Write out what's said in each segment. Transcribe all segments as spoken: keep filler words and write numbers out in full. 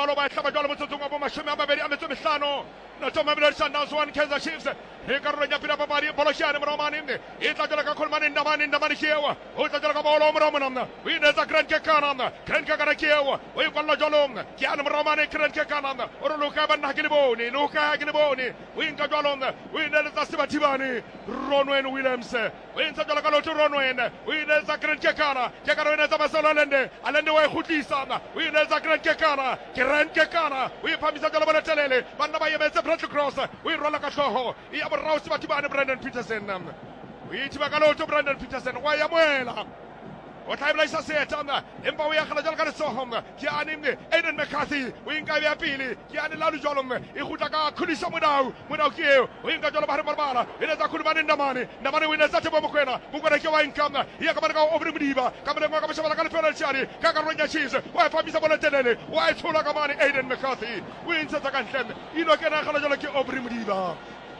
jalo ba tlaba jalo motsotsong wa bo mashome a mabedi a metso e mehlano Nato Mamelodi Sundowns one Kaizer Chiefs e karolo ya pina papadi boloshiane mromani e tla jala ka kholmane ndamane ndamane kiewa o tla jala ka bolo mromana we ne za grand kekana grand kekana kiewa o ikwalla jalo ke an mromane grand kekana o ro luka ba na giliboni luka giliboni we nka jalo we ne za sibatibani Ronwen Williams we nka jala ka lo Ronwen we ne za grand kekana ke ka ne za basolo lende alende we khutlisa we ne za grand kekana grand kekana we phamisa jalo ba telele bana ba yemetse cross we rola ka hloho ya borausi ba tibane Brandon Peterson we tiba ka lo Brandon Peterson wa ya moela o tla ibla isa seta empa o ya khala jalo ka letsohom ke anime Aiden McCarthy we nka ya pili ke ane la lujolom e khutla ka khulisa modau modau ke o nka jalo ba re barbala ene za khulumane ndamane ndamane we ne sa tebo mokwena mokwena ke wa nkama ya ka ba ka obri mudiba ka ba ka ba shabala ka penalty chari ka ka ronya Chiefs wa famisa bola telele wa ithola ka mane Aiden McCarthy we ntse ka ntlem ino ke na khala jalo ke obri mudiba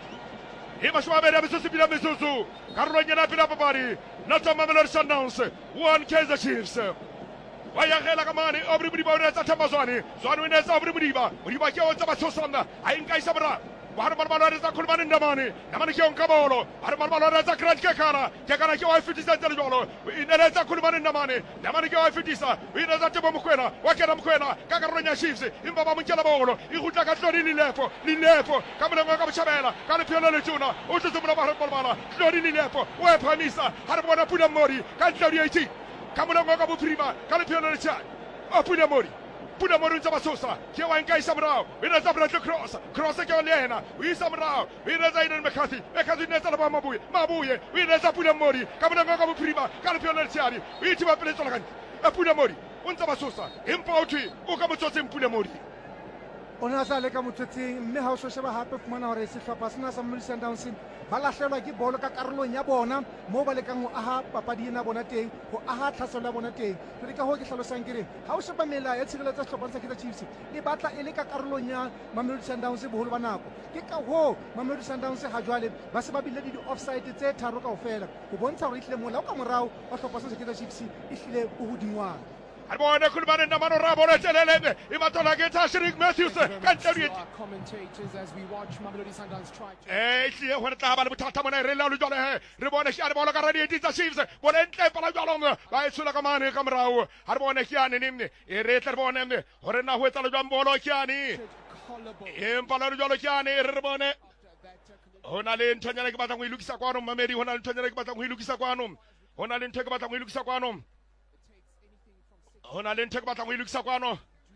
e mashwa bere abeso sibila mesusu karolo nyana pila papari Nato Mamelodi Sundowns one Kaizer Chiefs waya gela ka mane obri mudiba o tsa thamazwane zwane ne tsa obri mudiba mudiba ke o tsa bathosana a inka isabra har barbalo reza kulmane ndamane ndamane ke on kabolo har barbalo reza grand kekana kekana ke wa fitisa tele jolo ine reza kulmane ndamane ndamane ke wa fitisa ine reza tebo mkwena wakena mkwena kaka ronya Chiefs imba ba mkela bolo igutla ka tlodi lilepo lilepo kamela ngoka bchabela kana piola le tuna o tsumula ba barbala tlodi lilepo we phamisa har bona Pula Mori ka tlodi eighty kamela ngoka buprima kana piola le cha o Pula Mori Pula Mori ntsa basosa ke wa nka isamrao ina zabra the cross cross ke olena isamrao ina Aiden McCarthy McCarthy ne tsala ba mabuye mabuye ina za Pula Mori kamela ngoka buprima kana piola le cha iti ba pele tsola kan Pula Mori ntsa basosa empa o thwi o ka motsotse Pula Mori ona sa le ka motsotseng mme ha o so sheba hape fumana hore sehlopha sena sa Mamelodi Sundowns ba lahlelwa ke bolo ka karolong ya bona mo ba lekang ho aha papadi ena bona teng ho aha tlhaselo ya bona teng re ka ho ke hlalosang kere ha o sheba mela ya tshireletso sehlopha sa Kaizer Chiefs e batla e le ka karolong ya Mamelodi Sundowns boholo ba nako ke ka ho Mamelodi Sundowns ha jwale ba se ba bile di offside tse tharo kaofela ho bontsha hore ihlile mola o ka morao wa sehlopha sa Kaizer Chiefs ihlile o hodingwana Arbone kulmane ndamano rabole telele imatola ke Tashrik Matthews kantledi commentators as we watch Mamelodi Sundowns try to eh hle hore tla ba le bothata mona re la lo jole he re bone ke a bola ka radio tsa Chiefs bone ntle pa la jolong ba itsula ka mane ka morao ha re bone ke ane nimne e re tle bone me hore na ho etsa lo jwa mbolo ke ane e mpa lo jolo ke ane re bone hona le nthonyana ke batla go ilukisa kwano Mamedi hona le nthonyana ke batla go ilukisa kwano hona le ntho ke batla go ilukisa kwano hona le ntho ke batla go ilukisa kwano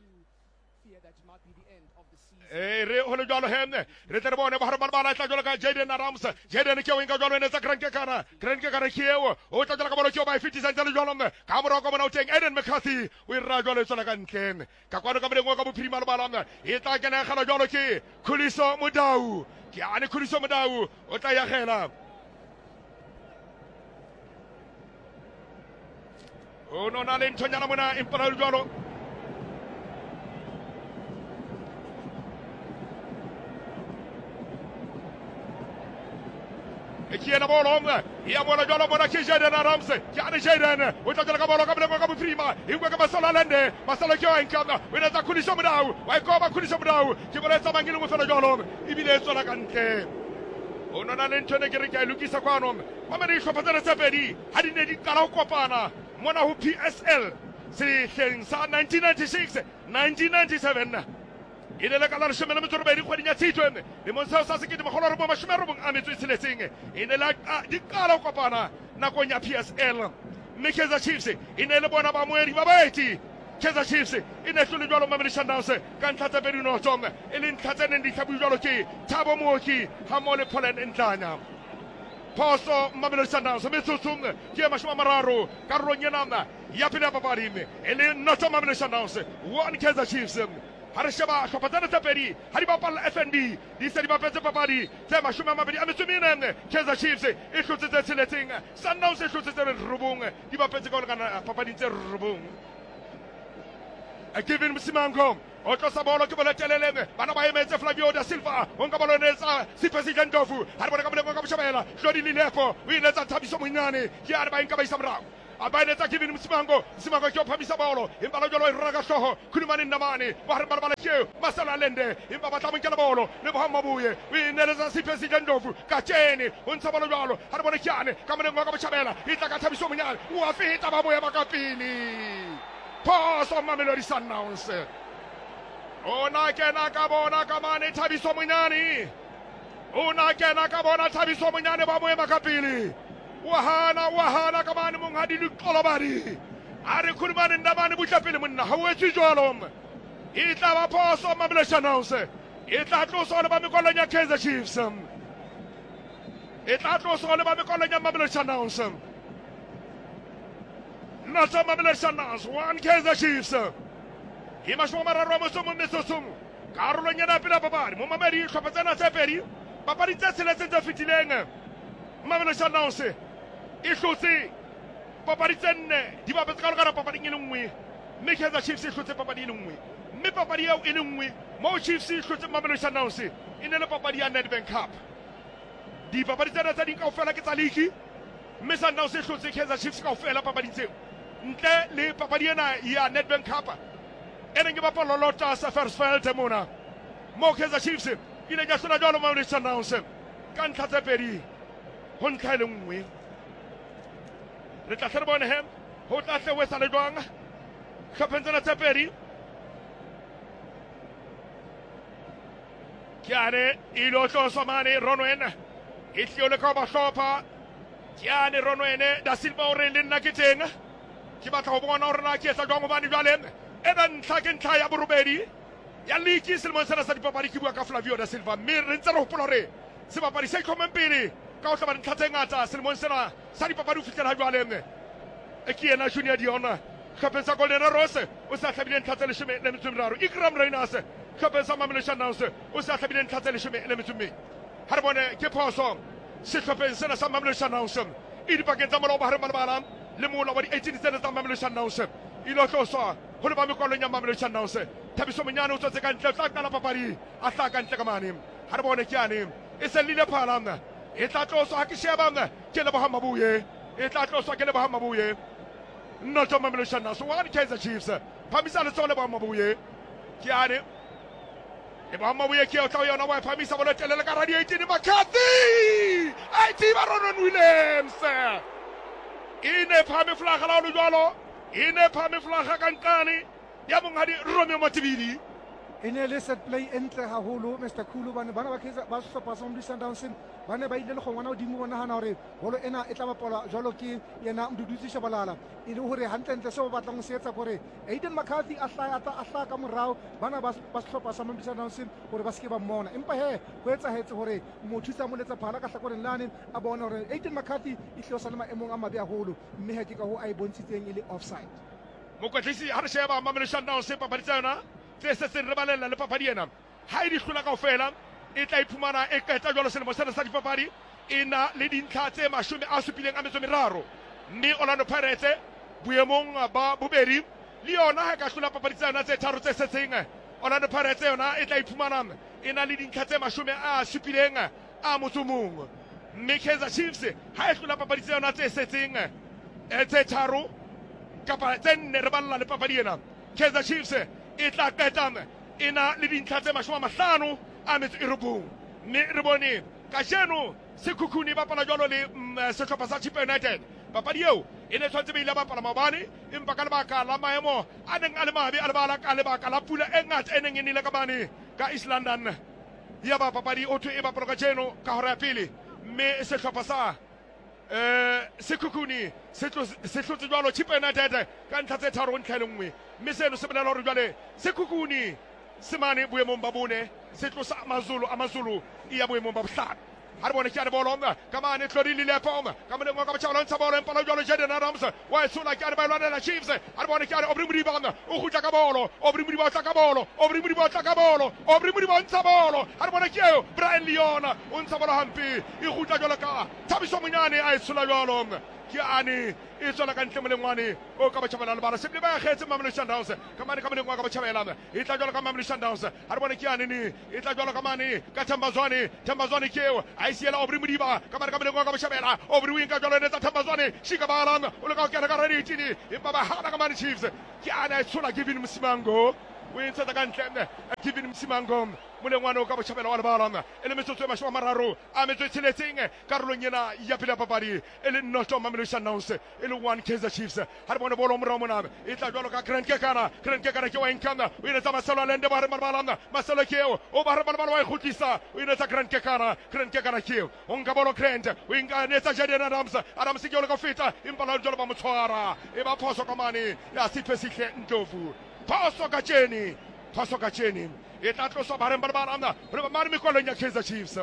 eh re hona jalo hemne re tle bone ba harba bala tla jalo ka Jaden Adams Jaden ke winga jalo ne tsa grand ke kana grand ke kana kiewo o tla jalo ka bolo ke ba fifty cent jalo jalo ka mo ro ka bona o teng Aiden McCarthy we ra jalo tsala ka ntleng ka kwano ka bengwa ka bophirima le bala e tla kena gala jalo ke Khuliso Modau ke ane Khuliso Modau o tla ya gela o no na le ntonyana mona impala le jalo e chi è la bola ya bola jalo mona ke Jaden Adams ke ane Jaden o tla jalo ka bola ka bengwa ka bophirima e ngwe ka basala lende basala ke wa nkana we na tsa Khuliso Modau wa ko ba Khuliso Modau ke bola tsa mangile mo fela jalo ibile tsona ka ntle o no na le ntone ke re ke lukisa kwano mama di hlopha tsa pedi ha di ne di qala ho kopana mona ho P S L se hleng sa nineteen ninety-six nineteen ninety-seven ile la kala shemela metso robedi kgwedi ya Tshitwe le montsha sa se ke di mogolo re bo mashome robong a metso e tsheletseng ine la di qala ho kopana nakong ya P S L mme Kaizer Chiefs ine le bona ba moedi ba baeti Kaizer Chiefs ine hlole jwalo Mamelodi Sundowns ka ntlha tsa pedi no tsoma e le ntlha tsa neng di tlhabu jwalo ke Thabo Mooki ha mo le Poland Ntlanya Poso Mamelodi Sundowns metsotso ke mashome a mararo karolong ena ya pele ya papadi e le Nato Mamelodi Sundowns one Kaizer Chiefs ha re sheba hlopha tsena tsa pedi ha di bapalla F N B di se di bapetse papadi tse mashome a mabedi a metso e mene Kaizer Chiefs e hlotse tse tsheletseng Sundowns e hlotse tse robong di bapetse ka lekana papading tse robong Kevin Msimango o tlosa bolo ke bola telele bana ba emetse Flavio da Silva o nka bolo netsa Sipesi Ndofu ha re bona ka bolengo ka boshabela Hlodi Lilepo o ile tsa Thabiso Monyane ke a re ba inka ba isa morao a baeletsa Kevin Msimango Msimango ke o phamisa bolo empa la jalo e raka hloho Khulumane Ndamane wa re balabala ke Masalo Alende empa ba tla monkela bolo le Bohama Mabuye o ineleza Sipesi Ndlovu ka tjene o ntsha bolo jalo ha re bone kyane ka moneng wa ka Bochabela e tla ka Thabiso Monyane o a feta ba boya ba ka pele phoso Mamelodi Sundowns ona kena ka bona ka mane Thabiso Monyane ona kena ka bona Thabiso Monyane ba boya ba ka pele wahana wahana ka mane monghadi le Xolobadi a re Khulumane Ndamane butla pele monna ha o etse jalo e tla ba phoso Mamelodi Sundowns e tla tlosa le ba mekolong ya Kaizer Chiefs e tla tlosa le ba mekolong ya Mamelodi Sundowns not a Mamelodi Sundowns one Kaizer Chiefs e mashwa mararo mo somo mesosomo karolo nyana pela papadi mo mamedi hlopha tsena tse pedi papadi tse seletse tse fitileng Mamelodi Sundowns e hlotse papadi tse nne di ba betsa ka papadi e le nngwe mme Kaizer Chiefs e hlotse papadi e le nngwe mme papadi eo e le nngwe mo Chiefs e hlotse Mamelodi Sundowns e ne le papadi ya Nedbank Cup di papadi tsena tsa di kaofela ke tsa league mme Sundowns e hlotse Kaizer Chiefs kaofela papadi tseo ntle le papadi ena ya Nedbank Cup ene ke bapala lota sa Versfeld mona mo Kaizer Chiefs ile ja sona jalo Mamelodi Sundowns ka ntlha tse pedi ho ntlha e le nngwe re tla hle bone hem ho tla hle wesa le jwang hlophentsena tse pedi Kiane ilo tloswa mane Ronwen e tliole ka ba hlopha Kiane Ronwen da Silva o re le nna ke teng ke batla go bona hore na ke etsa jwang hobane jwale ena ntlha ke ntlha ya borobedi ya league selemong sena sa dipapadi ke bua ka Flavio da Silva mme re ntse re hopola hore sebapadi se itlhomeng pele ka ho hlaba ntlha tse ngata selemong sena sa dipapadi ho fihlela jwale e ke ena Junior Dion hlopeng sa Golden Arrows o sa hlabile ntlha tse leshome le metso e meraro Ikram Reyners hlopeng sa Mamelodi Sundowns o sa hlabile ntlha tse leshome le metso e mmedi ha re bone ke phoso sehlopheng sena sa Mamelodi Sundowns e dipakeng tsa molao ba hare malebala le mola wa di-eighteen tsena tsa Mamelodi Sundowns e lo tloswa ho le ba mekwalong ya Mamelodi Sundowns Thabiso Monyane o tsotse ka ntle tla qala papadi a tla ka ntle ka mane ha re bone ke yane e se lile phala e tla tloswa ha ke sheba ke le Bohama Mabuye e tla tloswa ke le Bohama Mabuye not a Mamelodi Sundowns one Kaizer Chiefs phamisa le tsole Bohama Mabuye ke yane e Bohama Mabuye ke o tla yona wa phamisa bolo telele ka radio eighteen McCarthy I T Baron Williams ine phame flaga la lo jwalo ine phame flaga ka nkane ya monghadi Romeo Matibili ene le set play entle haholo Mister Khulu bana bana ba Kaizer ba hlopha sa Mamelodi Sundowns bana ba ile le gongwana o dimo bona hana hore bolo ena e tla bapala jwalo ke yena Mduduzi Shabalala e le hore hantle ntle se ba batlang se etsa gore Aiden McCarthy a hla a hla ka morao bana ba ba hlopha sa Mamelodi Sundowns gore ba ske ba mmona empa he ho etsa hetse hore motho tsa mo letsa phala ka hlakoreng lane a bona hore Aiden McCarthy e hlosa le maemong a mabe haholo mme he ke ka ho a e bontshitseng ile offside mokwetlisi ha re sheba Mamelodi Sundowns se papadi tsena tse se se re balella le papadi ena ha e di hlola kaofela e tla iphumana e qeta jwalo selemo sena sa dipapadi e na le dintlha tse mashome a supileng a metso meraro mme Orlando Pirates boemong ba bobedi le yona ha ka hlola papadi tsena tse tharo tse setseng Orlando Pirates yona e tla iphumana e na le dintlha tse mashome a supileng a motso mong mme Kaizer Chiefs ha e hlola papadi tsena tse setseng tse tharo kapa tse nne re balla le papadi ena Kaizer Chiefs e tla qeta e na le dintlha tse mashome a mahlano a metso e robong mme re bone ka jeno Sekhukhune ba bapala jwalo le sehlopha sa Chippa United papadi eo e ne tshwantse ba ile bapala maobane empa ka lebaka la maemo a neng a le mabe a lebala ka lebaka la pula e ngata e neng e nele ka mane ka East London ya ba papadi o thwe e bapala ka jeno ka hora ya pele mme sehlopha sa eh Sekhukhune se hlotse jwalo Chippa United ka ntlha tse tharo ntlha le nngwe mme seno se bolela hore jwale Sekhukhune se mane boemong ba bone se tlosa Amazulu Amazulu e ya boemong ba bohlano ha re bone ke a bolo ka mane Tlodile Lepom ka mane ngwa ka batjha ntsha bolo empa lo jwalo Jaden Adams wa e sola ke a ba lwana la Chiefs ha re bone ke a Obri Modiba o khutla ka bolo Obri Modiba o tla ka bolo Obri Modiba o tla ka bolo Obri Modiba o ntsha bolo ha re bone ke Brian Leon o ntsha bolo hampe e khutla jwalo ka Thabiso Monyane a e sola jwalo ke ane e tswela ka ntle molengwane o ka batjhabela le bana sebile ba khetse Mamelodi Sundowns ka mane ka molengwa ka batjhabela e tla jwala ka Mamelodi Sundowns ha re bone ke ane ne e tla jwala ka mane ka Thambazwane Thambazwane keo a isiela Aubrey Modiba ka mane ka molengwa ka batjhabela Aubrey wing ka jwala ne tsa Thambazwane shika balang o le ka kena ka radio tini e ba ba hana ka mane Chiefs ke ane tshola Kevin Msimango o entse ka ntle Kevin Msimango molengwane o ka botjhabela wa lebala e le metsotso e mashome a mararo a metso e tsheletseng karolong ena ya pele ya papadi e le noto Mamelodi Sundowns e le one Kaizer Chiefs ha re bone bolo morao mona e tla jwalo ka Grant Kekana Grant Kekana ke wa enkana o ile tsa Marcelo Allende ba re malabala Marcelo keo o ba re malabala wa ikhutlisa o ile tsa Grant Kekana Grant Kekana keo o nka bolo Grant o nka netsa Jaden Adams Adams ke o le ka feta impa la jwalo ba motshwara e ba phoso ka mane ya Siphe Sihle Ndlovu phoso ka Jeni phoso ka Jeni e tla tlosa ba re malabala re ba mane mekolong ya Kaizer Chiefs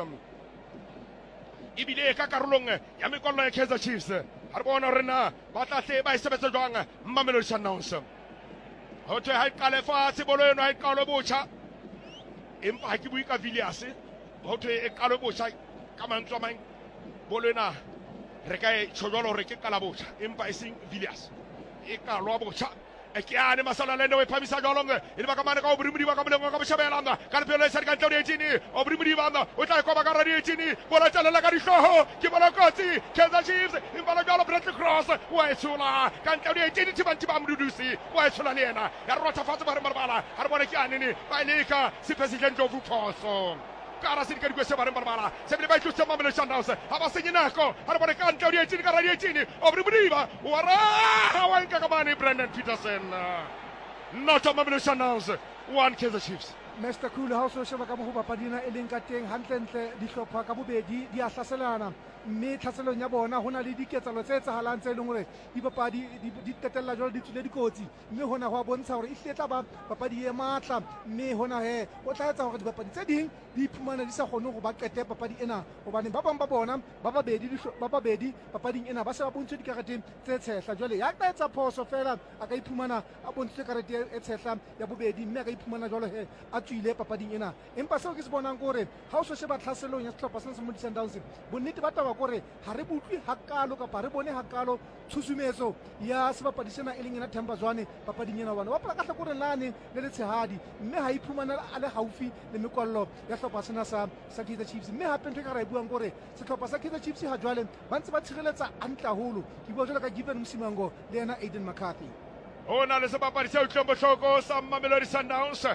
ibile ka karolong ya mekolong ya Kaizer Chiefs ha re bona rena ba tla tle ba sebetsa jwang Mamelodi Sundowns ho thwe ha iqale fatshe bolo eno ha iqalo botjha empa ha ke bui ka Villiers ho thwe e qalo botjha ka mantswe mang bolo ena re ka e tshojolo re ke qala botjha empa e seng Villiers e qalo botjha e ke ane Marcelo Allende we phamisa jolong e ba ka mane ka Aubrey Modiba ka molengwa ka boshabelana ka le pele sa ka ntlo di tini Aubrey Modiba o tla kwa ba ka radio tini bola tla la ka dihloho ke bola kotsi Kaizer Chiefs e bala jalo Bradley Cross wa etsula ka ntlo di tini tibanti ba mdudusi wa etsula le yena ya rota fatse ba re marbala ha re bona ke ane ne ba ileka Siphe Sihle Ndlovu phoso kara sini ka dikwese ba re marbala se bile ba tlotsa Mamelodi Sundowns ha ba senye nako ha re bona ka ntlo di tini ka radio tini Aubrey Modiba wa ra wa nka ka mane Brendan Peterson not Mamelodi Sundowns one Kaizer Chiefs. Mister Cool ha o so sheba ka mo go bapadina e leng ka teng hantlentle dihlopha ka bobedi di a hlaselana mme tlhaselong ya bona hona le diketsalo tse etsahalang tse leng hore dipapadi di tetella jwalo di tswile dikotsi mme hona ho a bontsha hore e hletla ba papadi e matla mme hona he o tla etsa hore dipapadi tse ding di iphumana di sa kgone go ba qete papadi ena hobane ba bang ba bona ba babedi ba babedi papading ena ba se ba bontse dikareteng tse tshehla jwale ya ka etsa phoso fela a ka iphumana a bontse karete e tshehla ya bobedi mme a ka iphumana jwalo he a tswile papading ena empa seo ke se bonang gore ha o so sheba tlhaselong ya sehlopha se Mamelodi Sundowns bonnete ba taba gore ha re butlwe hakalo kapa re bone hakalo tshusumetso ya sebapadi sena e leng ena Thambazwane papading ena bona wa pala ka hlakoreng lane le le tshehadi mme ha iphumana a le haufi le mekwallo ya sehlopha sena sa sa Kaizer Chiefs mme hape ntho e ka ra e buang gore sehlopha sa Kaizer Chiefs ha jwale ba ntse ba tshireletsa hantle haholo ke bua jwalo ka Given Msimango le yena Aiden McCarthy hona le sebapadi se utlwang bohloko sa Mamelodi Sundowns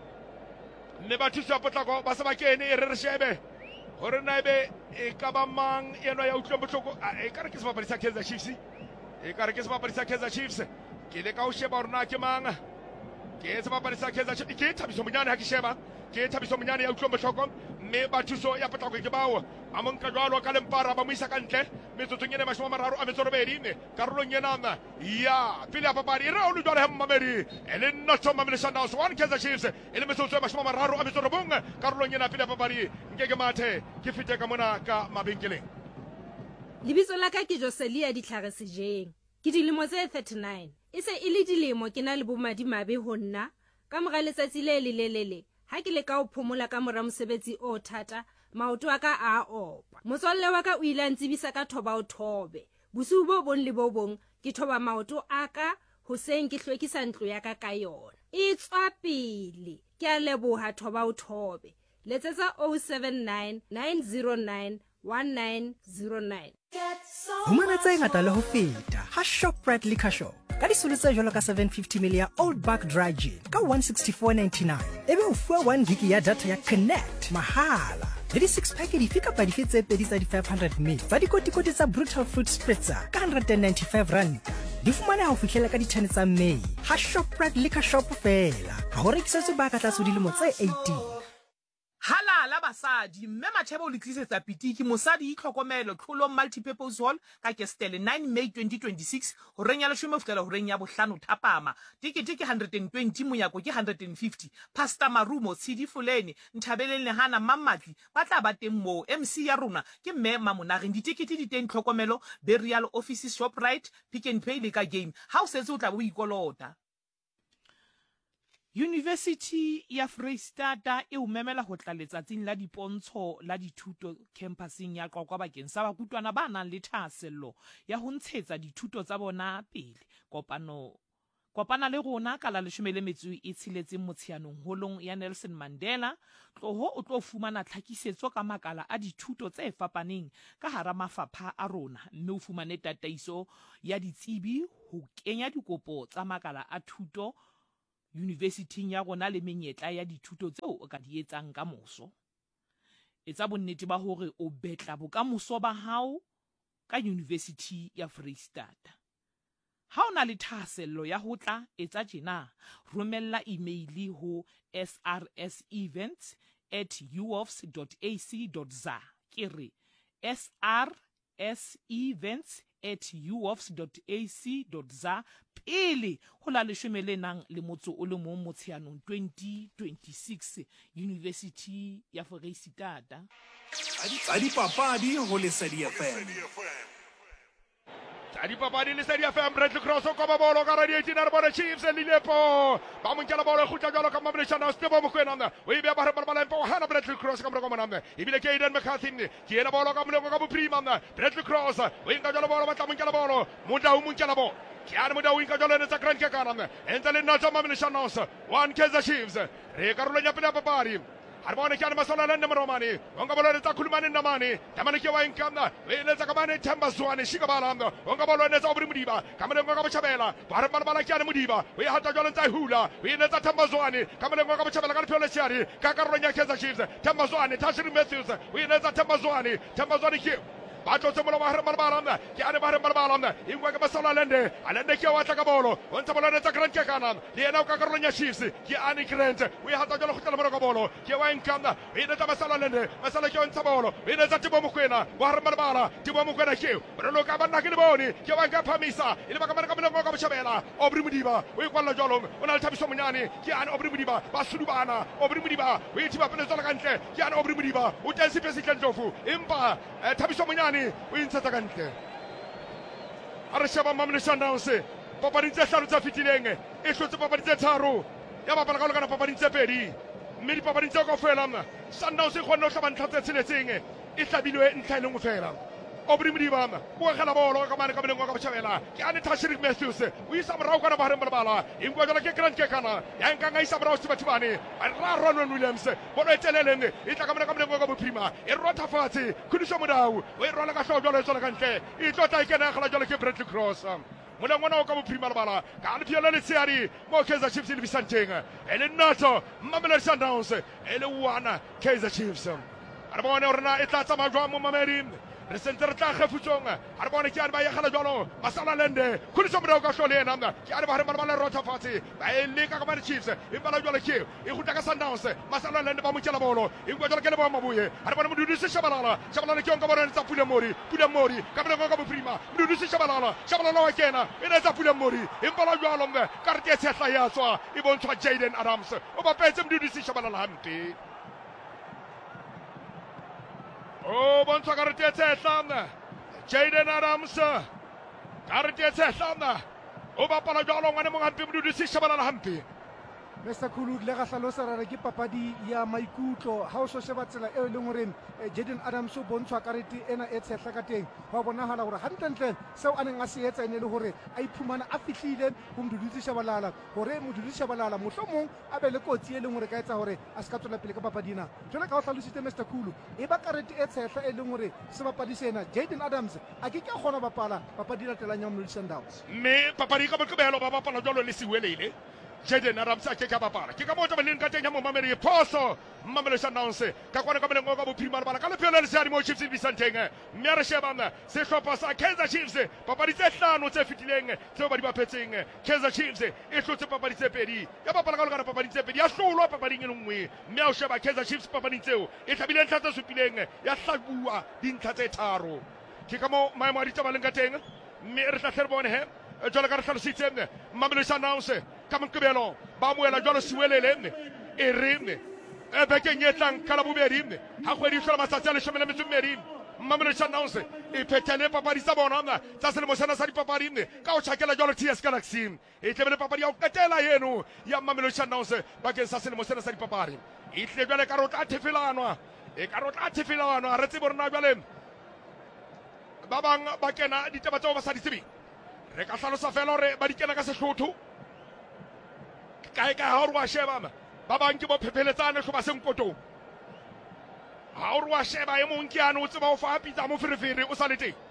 ne ba thusa potlako ba se ba kene e re re shebe hore na ebe e ka ba mang eno ya utlwang bohloko e ka re ke sebapadi sa Kaizer Chiefs e ka re ke sebapadi sa Kaizer Chiefs ke le ka o sheba hore na ke mang ke sebapadi sa Kaizer Chiefs ke Thabiso Monyane ha ke sheba ke Thabiso Monyane ya utlwang bohloko mme ba thuso ya potlako ke bao a monka jwalo ka lempara ba mo isa ka ntle metsotsong ena mashome a mararo a metso robedi mme karolong ena ya pele ya papadi e re o le jwale Mamedi e le notso Mamelodi Sundowns one Kaizer Chiefs e le metsotso e mashome a mararo a metso robong karolong ena pele ya papadi nke ke mathe ke fete ka mona ka mabenkeleng lebitso la ka ke Joselia Ditlhare Sejeng ke dilemo tse thirty-nine e se e le dilemo ke na le bomadimabe ho nna ka mora letsatsi le lelelele ha ke le ka o phomola ka mora mosebetsi o thata maoto a ka a opa motswalle wa ka o ile a ntsibisa ka thoba o thobe bosiu bo bong le bo bong ke thoba maoto a ka hoseng ke hlwekisa ntlo ya ka ka yona e tswa pele ke a leboha thoba o thobe letsetsa oh seven nine nine zero nine one nine zero nine. Humana tse ngata le ho feta ha Shoprite Liquor Shop ka disolo tse jwalo ka seven fifty milliliters ya Old Buck Dry Gin ka one sixty-four ninety-nine ebe o fuwa one gig ya data ya Connect mahala le di six pack di fika pa di fetse pedi tsa di five hundred milliliters tsa dikotikoti tsa Brutal Fruit Spritzer ka one hundred ninety-five rand di fumane ha o fihlela ka di ten tsa May ha Shoprite Liquor Shop fela ha o rekisetswe ba ka tlatso dilemo tse eighteen. Halala basadi mme Machebo o letlisetsa pitiki mosadi itlhokomelo tlholo multipurpose hall ka Kestele nine May twenty twenty-six ho renya le shome fela ho renya bohlano thapama tikiti ke one hundred twenty moyako ke one hundred fifty Pastor Marumo Tshidi Fuleni Nthabeleng le Hana Mamatli ba tla ba teng mo M C ya rona ke mme Mamonageng ditikiti di teng tlhokomelo burial office Shoprite Pick n Pay le ka game ha o setse o tla bo ikolota University ya Freistata e umemela ho tla letsatsing la dipontsho la dithuto campusing ya Qwaqwa bakeng sa bakutwana ba nang le thahasello ya ho ntshetsa dithuto tsa bona pele. Kopano Kopana le rona ka la leshome le metso e tsheletseng Motsheanong holong ya Nelson Mandela. Tloho o tlo fumana tlhakisetso ka makala a dithuto tse fapaneng ka hara mafapha a rona, mme o fumane tataiso ya ditsebi ho kenya dikopo tsa makala a thuto University ya rona le menyetla ya dithuto tseo o ka di etsang ka moso. Etsa bonnete ba hore o betla bokamoso ba hao ka University ya Freistata. Ha o na le thahasello ya ho tla etsa tjena, romella email ho s r s events at u o f s dot a c dot za. Ke re s r s events at u o f s dot a c dot za pele ho la leshome le nang le motso o le mong Motsheanong twenty twenty-six, University ya Freistata. Tsa dipapadi ho Lesedi F M. Tadi papadi Lesedi F M. Bradley Cross o koba bolo ka radiating Arbor Chiefs e lilepo ba mo nkela bolo khutla jalo ka Mamelodi Sundowns tebo mo kwena o ibe ba re ba ba mpo hana Bradley Cross ka mo ka mona ibile ke Aiden McCarthy ke ena bolo ka mo ka mo prima Bradley Cross o inka jalo bolo ba tla mo nkela bolo mo da o mo nkela bolo Kiana mo da o inka jalo ne tsa grand ke kana enza le nna tsa Mamelodi Sundowns one Kaizer Chiefs re ka rolo nya pena papadi Harbone kiana masola lende Romani onga bolo le tsa khulumane namane tamane ke wa inkamna e le tsa kamane Themba Zwane shika balanda onga bolo ne tsa obri mudiba kamane ngoga bachabela ba re bana bala kiana mudiba we hata jolo tsa hula we ne tsa Themba Zwane kamane ngoga bachabela ka phele siari ka karolo nya Kaizer Chiefs Themba Zwane Tashiri Matthews we ne tsa Themba Zwane Themba Zwane ke Bato se mo ba re balanda ke ane ba re balanda ingwa ka masola lende alende ke wa tla ka bolo ontsha bolo ne tsa Grant ke kana le ena o ka karolo nya Chiefs ke ane Grant we hata jolo khutla bolo ka bolo ke wa inkamna we ne tsa masola lende masala ke ontsha bolo we ne tsa Tibo Mokwena wa re balabala Tibo Mokwena ke re lo ka banna ke le bone ke wa ka phamisa ile ba ka bana ka bana ka boshabela Obri Mudiba we kwalla jolo ona le Thabiso Monyane ke ane Obri Mudiba ba sudubana Obri Mudiba we thiba pele zola ka ntle ke ane Obri Mudiba o tensi pesi tlentofu impa Thabiso Monyane o intshetsa ka ntle a re sheba Mamelodi Sundowns papadi tse hlano tse fitileng e hlotse papadi tse tharo ya bapala ka lekana papadi tse pedi mme dipapadi tse kaofela Sundowns e kgonne ho hlaba ntlha tse tsheletseng e hlabilwe ntlha e le nngwe fela Obri Mudiba o gela bolo ka mane ka mane ka botjhabela ke ane Tashiri Matthews o isa morao kana ba re balabala ingwa jala ke Grant ke kana ya nka nga isa morao sebathibane a ra Ronwen Williams bolo e teleleng e tla ka mane ka mane ka boprima e rotha fatshe khudiso modau o e rola ka hlo jalo e tsona ka ntle e tlotla e kena gela jalo ke Bradley Cross mona ngwana o ka boprima le bala ka le phiela le tseari mo Kaizer Chiefs le bisanteng ele nato Mamelodi Sundowns ele one Kaizer Chiefs a bona rena e tla tsama jwa mo Mamelodi re sentse re tla kgefutsong a re bone ke ane ba ya gala jalo masala lende khudiso modao ka hlo le ena ke ane ba re bana le rotha fatshe ba e le ka ka ba Chiefs e bala jalo ke e gutla ka Sundowns masala lende ba mo tshela bolo e ngwa jalo ke le ba mabuye a re bana modudi se shabalala shabalala ke onka bona tsa Pula Mori Pula Mori ka bana ka boprima modudi se shabalala shabalala wa kena e ne tsa Pula Mori e bala jalo ka re tse tshla ya tswa e bontshwa Jaden Adams o ba petse modudi se shabalala hampe Oh, bontsha karete tse hlano Jaden Adams karete tse hlano o bapala jalo ngwane mo hampe modudi se shabalala hampe Mister Khulu le ga hlalosa ra re ke papadi ya maikutlo ha o so sheba tsela e leng hore Jaden Adams o bontshwa karete ena e tshehla ka teng ba bonahala hore hantlentle seo a neng a se etsa ene le hore a iphumana a fihlile ho Modudi Shabalala hore Modudi Shabalala mohlomong a be le kotsi e leng hore ka etsa hore a se ka tswela pele ka papadina jwale ka o hlalositse Mister Khulu e ba karete e tshehla e leng hore se bapadi sena Jaden Adams a ke ke kgona bapala papadi la telang ya Mamelodi Sundowns me papadi ka botlobelo ba bapala jalo le siwelele Jaden Adams a ke ka bapala ke ka mo taba le nka teng ya mo Mamelodi phoso Mamelodi Sundowns ka kwana ka mane ngo ka bophirima bala ka le phela le seari mo Chiefs bisanteng mme a re shebana se hlopha sa Kaizer Chiefs papadi tse hlano tse fitileng tse ba di bapetseng Kaizer Chiefs e hlotse papadi tse pedi ya bapala ka lekana papadi tse pedi ya hlolwa papading e nngwe mme a o sheba Kaizer Chiefs papading tseo e tlhabile ntlha tse supileng ya hlabua dintlha tse tharo ke ka mo maemo a ditaba leng ka teng mme re tla hle re bone he jwale ka re hlalositse Mamelodi Sundowns ka moqebelo ba moela jwalo siwelele e re e bekeng e tlang ka la bobedi ha kgwedi e hlola matsatsi a leshome le metso e mmedi Mamelodi Sundowns e phethele papadi tsa bona tsa selemo sena sa dipapadi ka o tshakela jalo T S Galaxy e tlebele papadi ya o qetela eno ya Mamelodi Sundowns bakeng sa selemo sena sa dipapadi e tle jwale ka rota thefelanwa e ka rota thefelanwa re tsebo rena jwale ba bang ba kena ditaba tseo ba sa di tsebeng re ka hlalosa fela hore ba di kena ka sehlotho kae ka ha o wa sheba ba bang ke bo phepheletsane hlo ba senkotong ha o wa sheba e mong ke ano o tseba o fa pitsa mo ferefere o sa le teng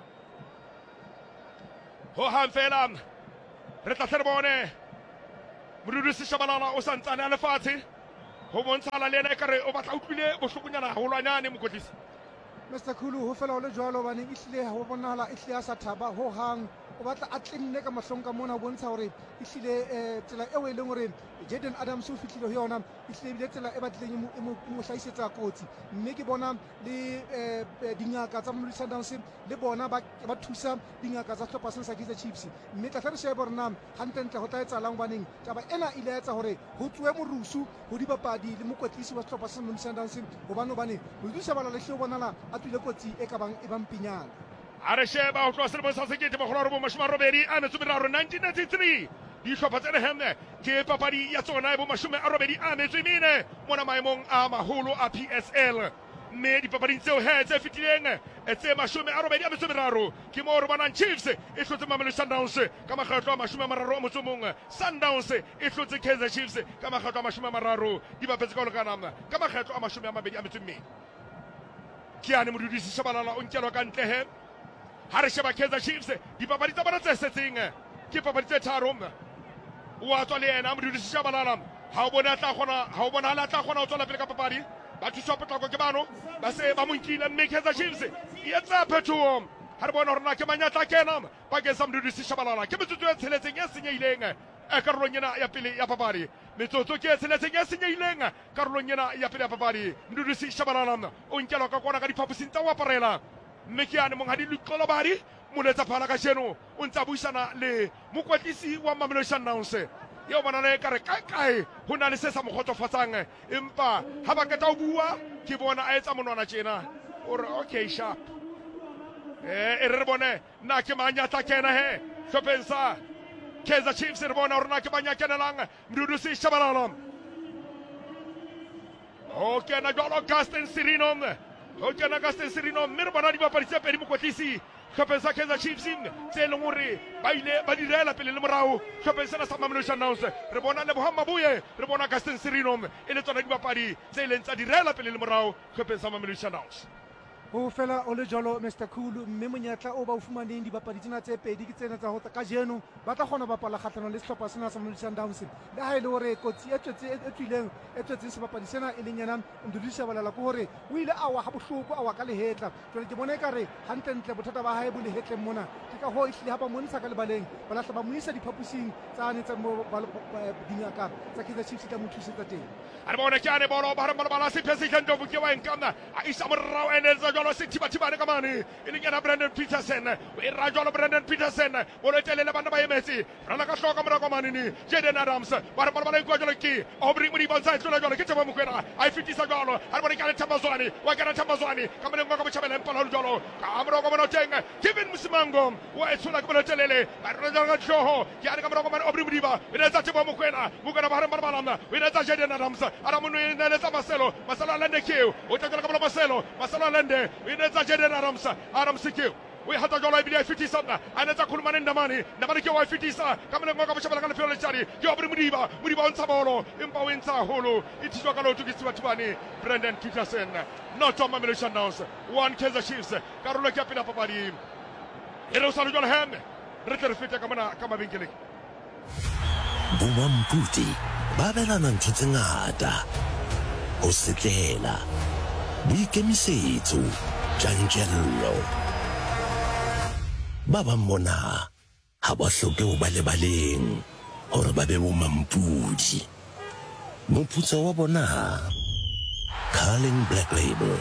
ho han fela re tla tle bone Modudisi Shabalala o santsane a lefatshe ho bontshala le ena ekare o batla utlwile bohlokonyana haholwanyane mokotlisi Mister Khulu ho fela o le jwalo bane ehlile ha o bonahala ehlile a sa thaba ho hang o batla a tlenne ka mahlong ka mona o bontsha hore ehlile tsela eo e leng hore Jaden Adams o fihlile ho yona ehlile bile tsela e batlileng e mo hlahisetsa kotsi mme ke bona le dingaka tsa Mamelodi Sundowns le bona ba ba thusa dingaka tsa sehlopha sena sa Kaizer Chiefs mme tla hle re shebe hore na hantle ho tla etsahalang baneng taba ena ile etsa hore ho tsuwe morusu ho dibapadi le mokwetlisi wa sehlopha sa Mamelodi Sundowns hobane bane Modudisi Shabalala le hle o bonala a tswile kotsi e ka bang e bang pinyana a re sheba ho tloha selemong sa sekete makgolo a robong mashome a robedi a metso e meraro nineteen ninety-three dihlopha tse lehemme ke papadi ya tsona e bo mashome a robedi a metso e mene mona maemong a maholo a P S L mme dipapading tseo he tse fetileng tse mashome a robedi a metso e meraro ke moo re bonang Chiefs e hlotse Mamelodi Sundowns ka makgetlo a mashome a mararo a motso o mong Sundowns e hlotse Kaizer Chiefs ka makgetlo a mashome a mararo di bapetse ka ho lekana ka makgetlo a mashome a mabedi a metso e mmedi ke ane Modudisi Shabalala o nkelwa ka ntle he ha re sheba Kaizer Chiefs dipapadi tsa bona tse setseng ke papadi tse tharo wa tswa le ena Modudisi Shabalala ha o bona tla kgona ha o bona la tla kgona ho tswela pele ka papadi ba thuswa potlako ke bano ba se ba mo nkile mme Kaizer Chiefs e etsa phethoho ha re bona hore na ke manyatla kena bakeng sa Modudisi Shabalala ke metsotso e tsheletseng e senyehileng e karolong ena ya pele ya papadi metsotso ke e tsheletseng e senyehileng karolong ena ya pele ya papadi Modudisi Shabalala o nkelwa ka kona ka diphaposing tsa ho aparela mme ke ane monghadi Luqolobadi moletsa phala ka jeno o ntse a buisana le mokwetlisi wa Mamelodi Sundowns eo bona le kare kae kae ho na le se sa mokgotsofatsang empa ha ba keta ho bua ke bona a etsa monwana tjena o re okay sharp eh e re bone na ke manyatla kena he hlopheng sa Kaizer Chiefs re bona hore na ke manya kenelang Modudisi Shabalala o kena jwalo Gaston Sirino o kena Gaston Sirino mme re bona dibapadi tse pedi mokwetlisi hlopheng sa Kaizer Chiefs tse leng hore ba ile ba direla pele le morao hlopheng sena sa Mamelodi Sundowns re bona Lebohang Mabuye re bona Gaston Sirino e le tsona dibapadi tse ileng tsa direla pele le morao hlopheng sa Mamelodi Sundowns ho fela o le jalo Mister Khulu mme monyetla o ba o fumaneng dibapadi tsena tse pedi ke tsena tsa ho ka jeno ba tla kgona bapala kgatlano le sehlopha sena sa Mamelodi Sundowns le ha ile hore kotsi e tswetse e tswileng e tswetseng sebapadi sena e leng yena Modudisi Shabalala ko hore o ile a wa ha bohloko a wa ka lehetla jwale ke bona ekare hantle ntle bothata ba hae bo lehetleng mona ke ka ho ehlile ha ba montsha ka lebaleng ba lahla ba mo isa diphaposing tsa ne tsa dingaka tsa Kaizer Chiefs tla mo thusetsa teng a re bona ke ane bolo ba re bona bala se phese ka ntlo ke wa enkana a isa morao ene tsa jalo se thiba thiba ka mane e leng yena Brandon Peterson o e ra jalo Brandon Peterson bolo e telele bana ba emetse rala ka hloka morao ka mane ni Jaden Adams ba re bona ba ikwa jalo ke Aubrey Modi bontsha tlola jalo ke tsaba mokwena a e fitisa jalo a re bona ka le Thambazwane wa ka na Thambazwane ka mane ngwa ka botjhabela empala lo jalo ka morao ka mona teng Kevin Musimango wa e tlola ka bolo telele ba re jalo ka hloho ke a ka morao ka mane Aubrey Modi ba e tsa tsaba mokwena mokwena ba re bona balana o e tsa Jaden Adams ara mo ne le tsa Marcelo Marcelo Lende ke o tla ka bolo Marcelo Marcelo Lende inetsa Jaden Adams Adams ke we hata jola ibili fitisa na anetsa khulumana ndamani ndamani ke wa fitisa kamene ngoka boshabela ka lefelo le tsari ke Aubrey Modiba Modiba o ntsha bolo empa o ntsa holo ithiswa ka lotho ke tsibathibane Brandon Peterson not on Mamelodi Sundowns one Kaizer Chiefs karolo ke pela papadi e re usalo jola hem re tle re fete ka mona ka mabenkele Bomamputi ba belana ntho tse ngata ho setlela boikemisetso tjantjello ba ba mona ha ba hloke ho ba lebaleng hore ba be bomampudi moputso wa bona Carling Black Label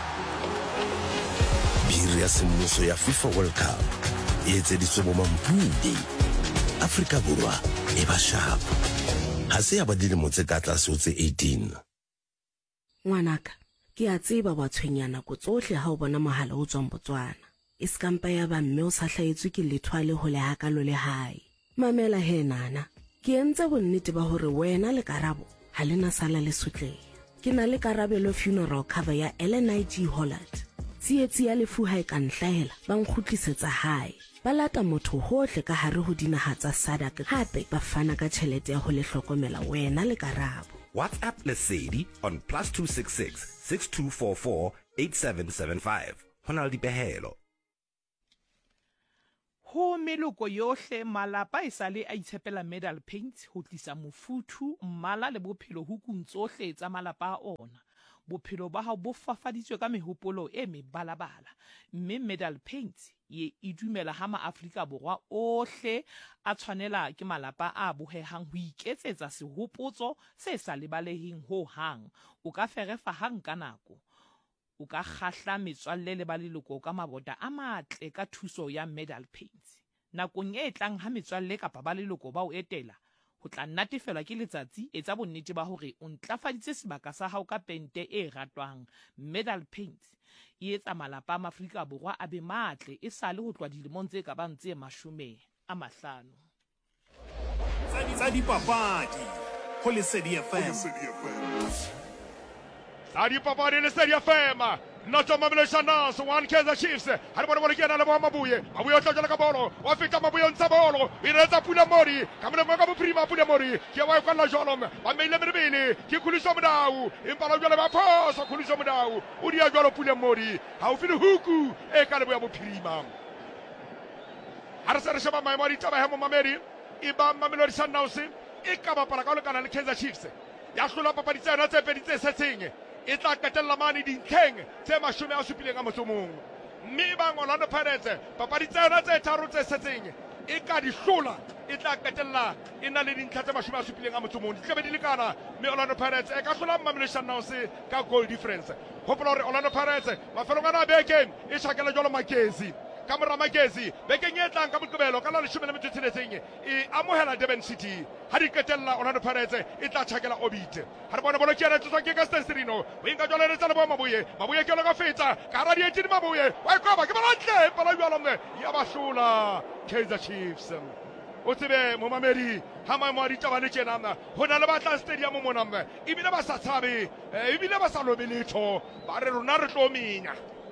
biri ya semmuso ya FIFA World Cup e etseditswe bomampudi Afrika Borwa e ba sharp ha se ya ba dilemo tse ka tlase ho tse eighteen Ngwanaka Ke a tseba wa tshwenyana ko tsohle ha o bona mohala o tswang Botswana. E skampa ya ba mme o sa hlaetswe ke lethwale ho le hakalo le hae. Mamela he nana, ke entse bonnete ba hore wena le Karabo ha le na sala le sotleha. Ke na le Karabelo funeral cover ya Ellen I G Holland. Tsietsi ya lefu ha e ka nhlahela ba nkgutlisetsa hae. Ba lata motho hohle ka hare ho dinaha tsa Sadak hape ba fana ka tjhelete ya ho le hlokomela wena le Karabo. WhatsApp Lesedi on plus two six six, six two four four, eight seven seven five. Hona le dipehelo. Ho meloko yohle malapa e sale a itshepela Medal Paints ho tlisa mofuthu mmala le bophelo ho kuntsohle tsa malapa a ona. Bophelo ba hao bo fafaditswe ka mehopolo e mebalabala. Mme Medal Paints ye idumela ha maAfrika Borwa ohle a tshwanela ke malapa a bohehang ho iketsetsa sehopotso se sa lebaleheng ho hang. O ka ferefa hang ka nako. O ka khahla metswalle le ba leloko ka mabota a matle ka thuso ya Medal Paints. Nakong e tlang ha metswalle kapa ba leloko ba o etela, ho tla natefelwa ke letsatsi etsa bonnete ba hore o ntlafaditse sebaka sa hao ka pente e ratwang. Medal Paints e etsa malapa a Afrika Borwa a be matle e sale ho tlwa dilemong tse ka bang tse mashome a mahlano. Tsa dipapadi ho Lesedi F M. Sadi Papadi Lesedi F M. Noto Mamelodi Sundowns, one Kaizer Chiefs. Haribona bolo kiana lebo Mabuye. Mabuye otla ka bolo. Wa fita Mabuye ntsa bolo. Ireza Pula Mori. Kamele mo ka Prima Pula Mori. Ke wa kwa la jolom. Ba meile merebele. Ke khuliso modau. Impala jole ba phoso khuliso modau. O dia jolo Pula Mori. Ha o file huku e ka lebo ya Prima. Harasa re sheba maemori taba he mo Mamedi. Iba Mamelodi Sundowns. E ka ba para ka le kana le Kaizer Chiefs. Ya hlola papadi tsena tse pedi tse setseng. E tla qetella mane dintlheng tse mashome a supileng a motso mong. Mme ba Orlando Pirates papadi tsena tse tharo tse setseng e ka di hlola e tla qetella e na le dintlha tse mashome a supileng a motso mong. Di tlabe di lekana mme Orlando Pirates e ka hlola Mamelodi Sundowns ka goal difference. Hopola hore Orlando Pirates mafelong ana beke e shakela jolo Makezi Kamera Magezi beke nyetlang ka Moqebelo ka la leshome le metso e tsheletseng e amohela Durban City ha di qetella Orlando Pirates e tla tjhakela Orbit ha re bona bolo kiana tswa ke ka Stenstrino o inka jole re tsala bo Mabuye Mabuye ke lo ka fetsa ka ra di etini Mabuye wa ikoba ke balantle bala jwalo mme ya bashola Kaizer Chiefs o tsebe mo Mamedi ha ma mo di taba le tjena na hona le batla stadium mo mona mme e bile ba sa tshabe e bile ba sa lobeletho ba re rona re tlo minya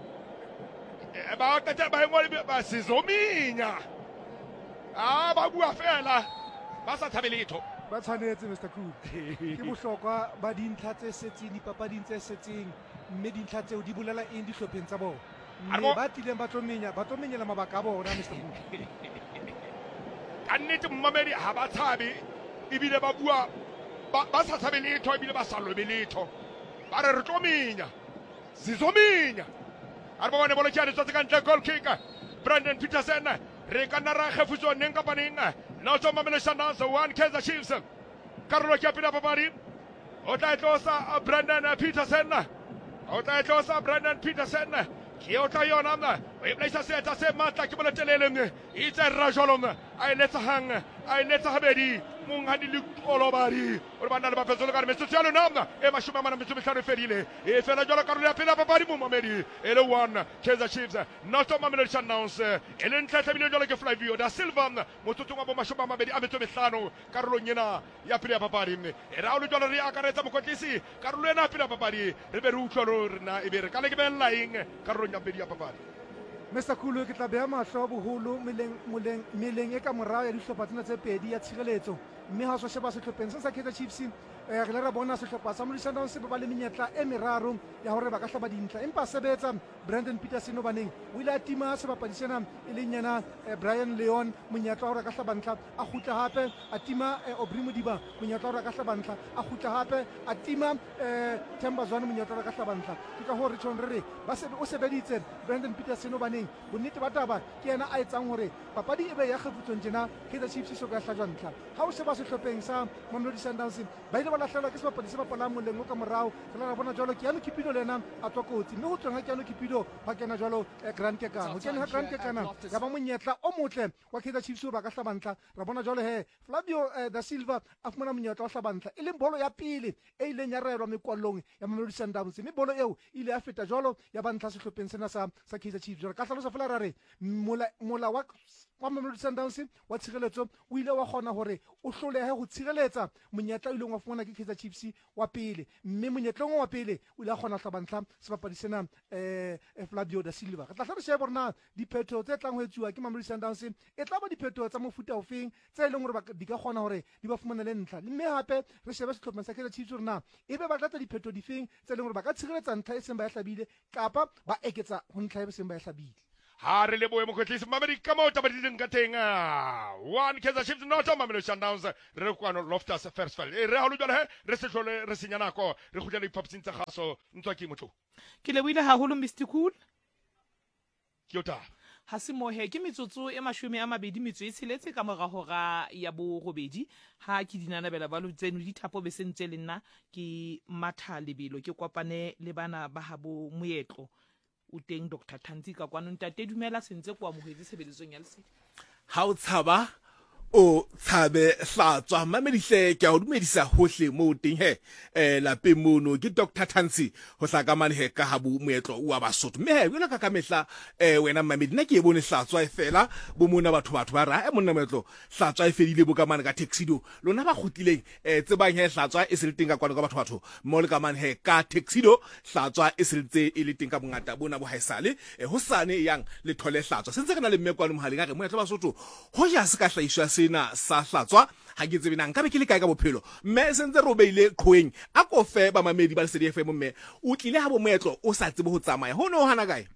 ba ka tsa ba ngole ba sizominya ah ba bua fela ba sa thabeletho ba tshwanetse Mister Cool ke bohlokwa ba dintlha tse setseng dipapading tse setseng mme dintlha tseo di bolela eng dihlopheng tsa bona mme ba tileng ba tlomenya ba tlomenyela mabaka a bona Mister Cool ka nnete Mamedi ha ba tshabe ebile ba bua ba sa thabeletho ebile ba sa lobeletho ba re re tlomenya sizominya arba bone bolo kiane tsotse ka ntle goal kick Brandon Peterson re ka nna ra kgefuso neng ka paneng no tsoma Mamelodi Sundowns one Kaizer Chiefs Karolo ke pina papadi o tla tlosa Brandon Peterson o tla tlosa Brandon Peterson ke o tla yona mna o e plaisa seta se matla ke bolo telele e tsa rajolom a letsa hang a letsa habedi mong ha di le kolobari o bana le ba fetsola ka metso tsalo namna e mashome mana metso mehlano ferile e fela jalo Karolo ya pina papadi mo Mamedi e le one Kaizer Chiefs not Mamelodi Sundowns e le ntla tlabile jalo ke Flavio da Silva motsotsong wa bo mashome a mabedi a metso mehlano Karolo nyena ya pina papadi e ra o le jalo re akaretsa mokotlisi Karolo ena pina papadi re be re utlwa rena e be re ka le ke ben lying Karolo nya pedi ya papadi Mister Khulu ke tla beha mahlo a boholo meleng moleng meleng e ka morao ya dihlopha tsena tse pedi ya tshireletso mme ha so sheba sehlopheng sa Kaizer Chiefs eh re la bona sehlopha sa Mamelodi Sundowns ba le menyetla e meraro ya hore ba ka hlaba dintlha empa sebetsa Brandon Peterson baneng o ile a tima sebapadi sena e leng yana Brian Leon monyetla hore ka hlaba ntlha a khutla hape a tima Aubrey Modiba monyetla hore ka hlaba ntlha a khutla hape a tima eh Themba Zwane monyetla hore ka hlaba ntlha ke ka hore tshon re ba se o sebeditse Brandon Peterson baneng bonnete ba taba ke yena a etsang hore papadi e be ya kgefutsong tjena Kaizer Chiefs so ka hlajwa ntlha ha o sheba sehlopheng sa Mamelodi Sundowns ba ile ba latlhelwa ke sebapadi se bapalang moleng o ka morao re la ra bona jalo Keanu Kipido le ena a tswa kotsi mme ho tsweng ha Keanu Kipido ba kena jalo Grant Kekana ho kena ha Grant Kekana ya ba monyetla o motle wa Kaizer Chiefs ba ka hlabantla ra bona jalo he Flavio da Silva a fumana monyetla wa hlabantla e leng bolo ya pele e ileng ya rerwa mekwallong ya Mamelodi Sundowns mme bolo eo ile ya feta jalo ya bantla sehlopheng sena sa sa Kaizer Chiefs re ka hlalosa fela ra re mola mola wa wa Mamelodi Sundowns wa tshireletso o ile wa kgona hore o hlolehe ho tshireletsa monyetla o ileng wa fumana ke Kaizer Chiefs wa pele mme monyetlong wa pele o ile a kgona hlabantla sebapadi sena eh Flavio da Silva re tla hlalosa ya borna diphetho tse tlang ho etsuwa ke Mamelodi Sundowns e tla ba diphetho tsa mofuta ofeng tse leng hore di ka kgona hore di ba fumana le ntlha mme hape re shebe sehlopheng sa Kaizer Chiefs rena ebe ba tlatla diphetho difeng tse leng hore ba ka tshireletsa ntlha e seng ba e hlabile kapa ba eketsa ho ntlha e seng ba e hlabile ha re le boemo kwetlisi Mamelodi ka mo taba di ding ka teng one Kaizer Chiefs not on Mamelodi Sundowns re kwano Loftus Versfeld e re ha lo jwale he re se hlole re senya nako re khutlela ipapsing tsa kgaso ntswa ke motho ke leboile haholo Mister Cool ke yota ha se mohe ke metsotso e mashome a mabedi metso e tsheletse ka mora hora ya bo robedi ha ke dinanabela ba lo tseno di thapo be sentse le nna ke matha lebelo ke kopane le bana ba habo moetlo o teng Doctor Tanzi ka kwano ntate dumela sentse kwa mohedi sebeletsong ya lesedi ha o tshaba o tshabe hlatswa mamedihle ke a o dumedisa hohle mo teng he eh lapeng mono ke Doctor Tanzi ho hlakamane he ka habu moetlo wa Basotho mme he yona ka ka mehla eh wena mamedi nna ke e bone hlatswa e fela bo mona batho batho ba ra e monna moetlo hlatswa e fedile bo ka mane ka taxido lona ba khutlileng eh tsebang he hlatswa e se le teng ka kwano ka batho batho mo le ka mane he ka taxido hlatswa e se le e le teng ka bongata bona bo haisale eh ho sane yang le thole hlatswa sentse kana le mmekwano mohaleng ga re moetlo Basotho ho ja se ka hlaiswa na sa hlatswa ha ke tsebe nang ka be ke le kae ka bophelo mme sentse ro beile khoeng a ko fe ba mamedi ba lesedi F M mme o tlile ha bo moetlo o sa tsebe ho tsamaya ho no hana kae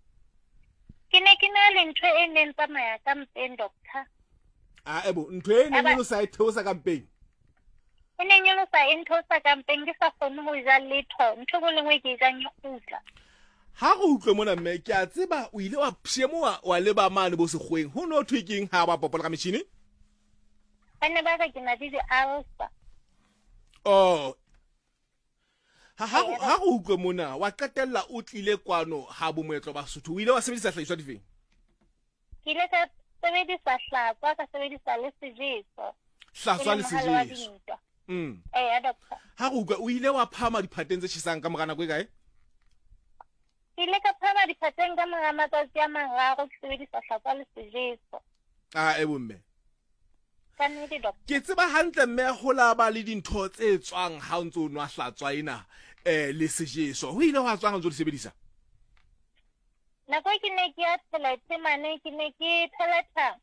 ke ne ke na le ntwe e neng tsamaya ka mpeng doctor a ebo ntwe e neng lo sa itheo sa ka mpeng e neng lo sa itheo sa ka mpeng ke sa kgone ho ja letho ntho go lengwe ke ja nyutla ha go utlwe mona mme ke a tseba o ile wa pshemo wa le ba mane bo segweng ho no tweaking ha ba popola ka machine Bane ba ka ke na di alpha. Oh. Ha ha ha go utlwe mona wa qetella o tlile kwano ha bo moetlo Basotho o ile wa sebedisa hlaiswa difeng? Ke ile ka sebedisa hlatswa ka sebedisa le sejeso. Hlatswa le sejeso. Mm. Eh ya doctor. Ha go utlwe o ile wa phama diphateng tse tshesang ka morana go e kae? Ke ile ka phama diphateng ka mora matsatsi a mararo ke sebedisa hlatswa le sejeso. Ah e bomme. Ke tseba hantle mme ho la ba le dintho tse tswang ha o ntse o nwa hlatswa ena eh le sejeso ho ile wa tswang o ntse le sebedisa nako ke ne ke a tshela mane ke ne ke thelata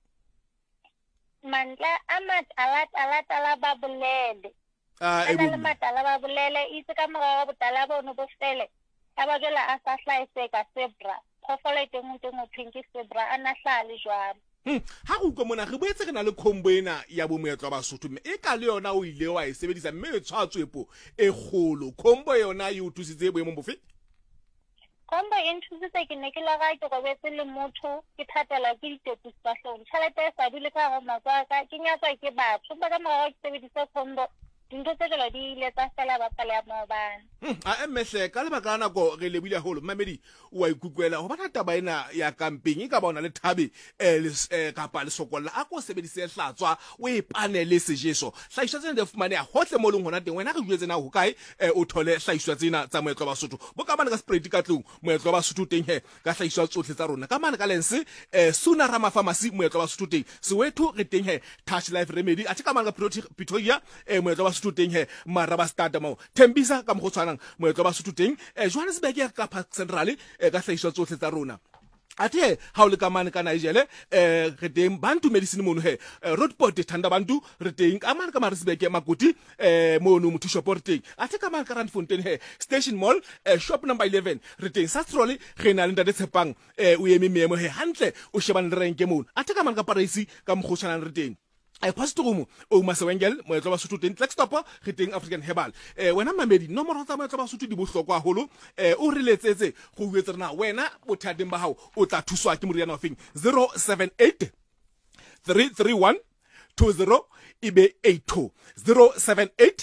mantla a matala tala tala ba bolele ah e bo matala ba bolele itse ka mora botala bono bo fele ka ba jela a sa hlaise ka zebra phofolo e teng teng o thinki zebra ana hlale jwalo ha go utlwa mona re boetse re na le khombo ena ya bo moetlo wa Basotho mme e ka le yona o ile wa e sebedisa mme e tshwatswepo e kgolo khombo yona e o thusitse boemo bofe khombo e nthusitse ke ne ke la ga ke go betse le motho ke thatela ke ditepu tsa hlong tšhelete e sa dile ka go matsaka ke nyatswa ke batho ba ka morago ke sebedisa khombo dintho tse jalo di ile tsa fela ba pala ya maobane a emmehle ka lebaka la nako re lebile haholo mamedi wa ikukwela ho bana taba ena ya camping ka bona le thabe eh kapa le sokolla a ko sebedise hlatswa o e panele sejeso hlaiswa tsena de fumane a hotle mo leng hona teng wena re jwetse na ho kae o thole hlaiswa tsena tsa moetlo wa Basotho bo ka bana ka spread ka tlong moetlo wa Basotho teng he ka hlaiswa tsohle tsa rona ka mana ka lense suna rama pharmacy moetlo wa Basotho teng Soweto re teng he Touch Life Remedy a ka mana ka Pretoria moetlo wa Basotho teng he maraba starter mo Tembisa ka mo go tshwanang moetlo wa Basotho teng Johannesburg ya ka Park Central ka hlaiswa tsohle tsa rona athe ha o le ka mane ka Nigeria eh re teng bantu medicine mono he roadport thanda bantu re teng ka mane ka Maritzburg Makoti eh mono motho shop teng athe ka mane ka Randfontein he Station Mall shop number eleven re teng Sastroli re na le ntate Tshepang eh o eme memo he hantle o shebana le renke mono athe ka mane ka Parisi ka mogotshana re teng ai pastorumo o Masewengel moetlo wa Basotho teng Blackstop re teng African Herbal eh wena mamedi nomoro tsa moetlo wa Basotho di bohlokwa haholo eh o re letsetse go uetsa rena wena bothateng ba hao o tla thuswa ke moriana wa feng zero seven eight three three one two zero ibe eight two zero seven eight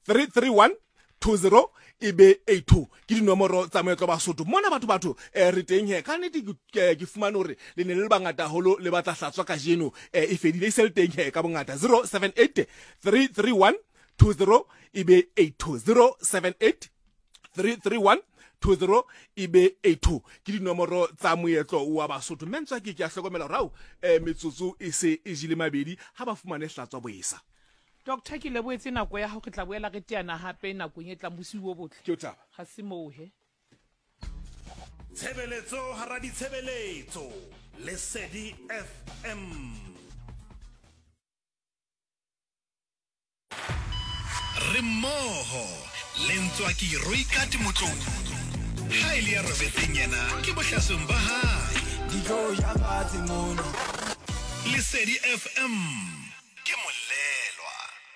three three one two zero e be eight two ke dinomoro tsa moetlo Basotho mona batho batho eh, re teng he ka nnete ke ke fumana hore le ne le bangata holo le batla hlatswa ka jeno eh, e fedile se le teng he ka bongata zero seven eight three three one two zero e be eight two zero seven eight three three one two zero e be eight two ke dinomoro tsa moetlo wa Basotho mentswa ke ke a hlokomela rao eh, metsotso e se e jile mabedi ha ba fumane hlatswa boesa. Doctor ke leboetse nako ya go ke tla boela re teana hape nako e tla bosiwo botle ke o taba ga se mo he tshebeletso hara ditshebeletso Lesedi F M Remoho lentswa ke roikati motlong ha ile ya robetseng yena ke bohlasong ba hae dijo ya batsi mono Lesedi F M ke molelwa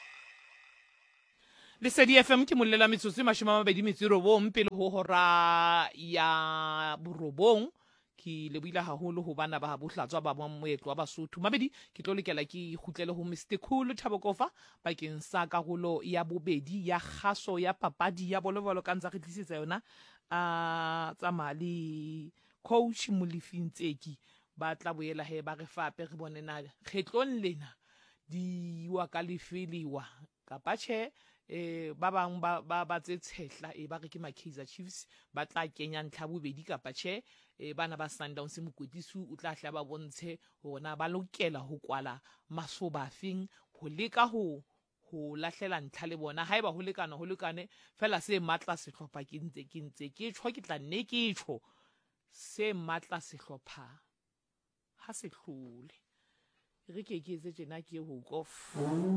Lesedi F M ke mollela metsotso e mashome a mabedi metso e robong pele ho hora ya borobong ke lebohile haholo ho bana ba bohlatswa ba moetlo wa Basotho mabedi ke tlo lekela ke kgutlele ho Mister Khulu Thabokofa bakeng sa karolo ya bobedi ya kgaso ya papadi ya bolobolo ka ntse re tlisetsa yona a tsa mali coach Molefintseki ba tla boela he ba re fape re bone na kgetlong lena di wa ka lefeliwa kapa che eh ba bang ba ba ba tse tshehla e ba re ke ma Kaizer Chiefs ba tla kenya ntlha bobedi kapa che e bana ba Sundowns mokwetlisi o tla hla ba bontshe hona ba lokela ho kwala masoba afeng ho leka ho ho lahlela ntlha le bona haeba ho lekana ho lekane fela se matla sehlopha ke ntse ke ntse ke tshwa ke tla nne ke tsho se matla sehlopha ha se hlole re ke ke etse tjena ke ho kof